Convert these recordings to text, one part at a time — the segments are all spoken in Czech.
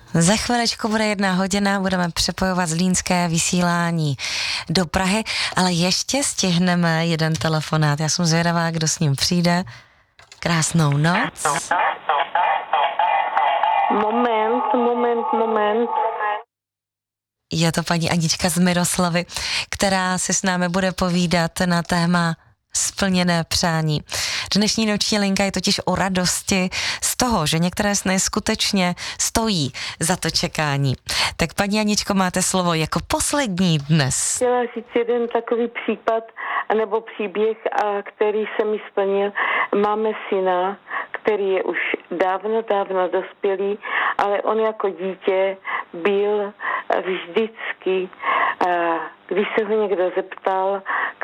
Za chvilečku bude 1 hodina, budeme přepojovat zlínské vysílání do Prahy, ale ještě stihneme jeden telefonát. Já jsem zvědavá, kdo s ním přijde. Krásnou noc. Moment. Je to paní Anička z Miroslavy, která si s námi bude povídat na téma splněné přání. Dnešní noční linka je totiž o radosti z toho, že některé sny skutečně stojí za to čekání. Tak paní Aničko, máte slovo jako poslední dnes. Chtěla říct jeden takový případ, nebo příběh, který se mi splnil. Máme syna, který je už dávno dospělý, ale on jako dítě byl vždycky, když se ho někdo zeptal,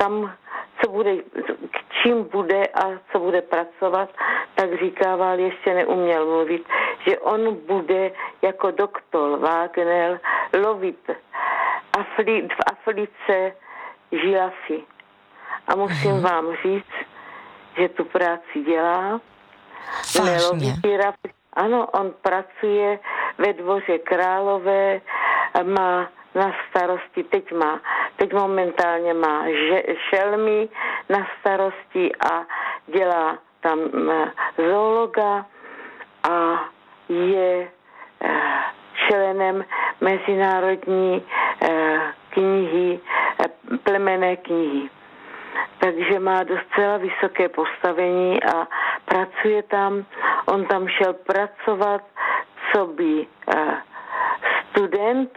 k čím bude a co bude pracovat, tak říkával, ještě neuměl mluvit, že on bude jako doktor Wagner lovit v Africe žirafy. A musím vám říct, že tu práci dělá. Neloví žirafy. Ano, on pracuje ve dvoře Králové, má na starosti, teď momentálně má šelmy na starosti a dělá tam zoologa a je členem mezinárodní knihy, plemenné knihy. Takže má docela vysoké postavení a pracuje tam. On tam šel pracovat, co by student,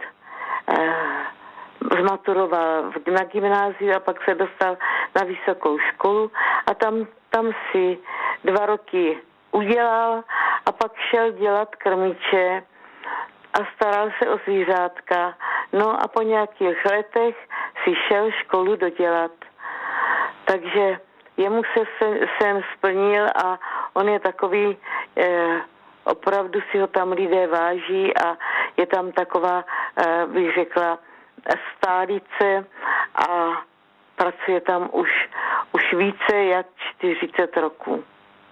zmaturoval na gymnáziu a pak se dostal na vysokou školu a tam si 2 roky udělal a pak šel dělat krmiče a staral se o zvířátka. No a po nějakých letech si šel školu dodělat. Takže jemu se sen splnil a on je takový, opravdu si ho tam lidé váží a je tam taková, bych řekla, stálice a pracuje tam už více jak 40 roků.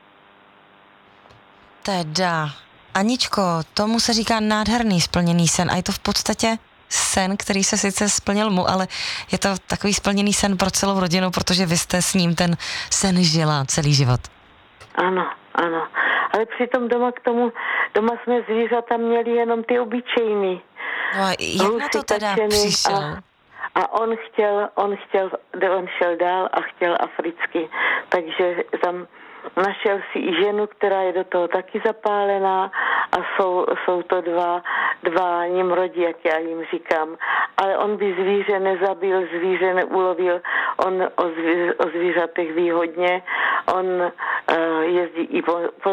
Teda, Aničko, tomu se říká nádherný splněný sen a je to v podstatě sen, který se sice splnil mu, ale je to takový splněný sen pro celou rodinu, protože vy jste s ním ten sen žila celý život. Ano. Ale přitom doma jsme zvířata měli jenom ty obyčejný. No a jak na to teda přišel? A on šel dál a chtěl africky. Takže tam našel si i ženu, která je do toho taky zapálená a jsou to dva nimrodi, jak já jim říkám. Ale on by zvíře nezabil, zvíře neulovil, on o zvířatech ví hodně, on jezdí i po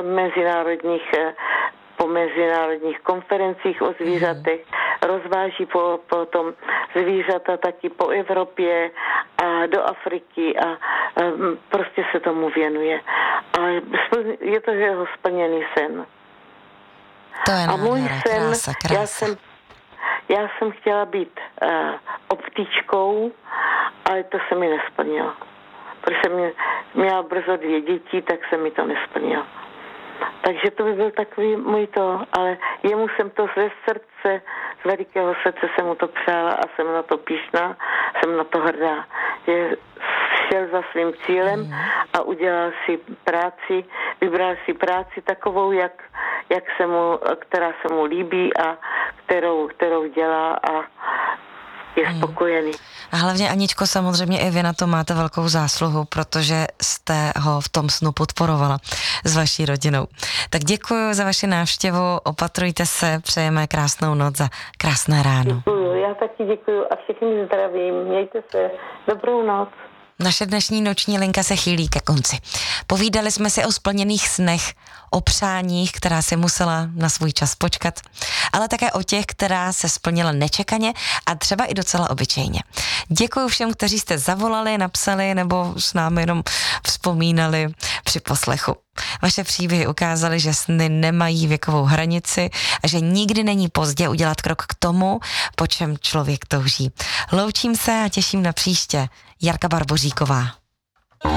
mezinárodních konferencích o zvířatech, rozváží potom zvířata taky po Evropě a do Afriky a prostě se tomu věnuje. A je to jeho splněný sen. To je a můj sen, krása. Já jsem chtěla být optičkou, ale to se mi nesplnilo. Protože jsem měla brzo 2 děti, tak se mi to nesplnilo. Takže to by byl takový můj to, ale jemu jsem to ze srdce, z velikého srdce jsem mu to přála a jsem na to pyšná, jsem na to hrdá. Že šel za svým cílem a udělal si práci, vybral si práci takovou, která se mu líbí a kterou dělá a je spokojený. A hlavně, Aničko, samozřejmě i vy na to máte velkou zásluhu, protože jste ho v tom snu podporovala s vaší rodinou. Tak děkuji za vaši návštěvu, opatrujte se, přejeme krásnou noc a krásné ráno. Děkuji, já taky děkuji a všechny zdravím, mějte se, dobrou noc. Naše dnešní noční linka se chýlí ke konci. Povídali jsme si o splněných snech, o přáních, která si musela na svůj čas počkat, ale také o těch, která se splnila nečekaně a třeba i docela obyčejně. Děkuji všem, kteří jste zavolali, napsali nebo s námi jenom vzpomínali při poslechu. Vaše příběhy ukázaly, že sny nemají věkovou hranici a že nikdy není pozdě udělat krok k tomu, po čem člověk touží. Loučím se a těším na příště. Jarka Barboříková.